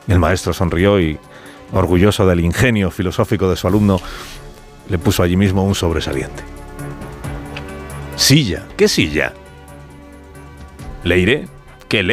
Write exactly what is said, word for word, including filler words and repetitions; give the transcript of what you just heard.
El maestro sonrió y, orgulloso del ingenio filosófico de su alumno, le puso allí mismo un sobresaliente. Silla, ¿qué silla? Leire,